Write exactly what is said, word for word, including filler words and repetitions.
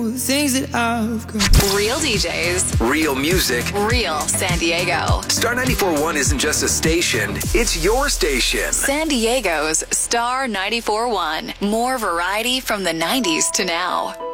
The things that I've got. Real D Js. Real music. Real San Diego. Star ninety-four point one isn't just a station, it's your station. San Diego's Star ninety-four point one. More variety from the nineties to now.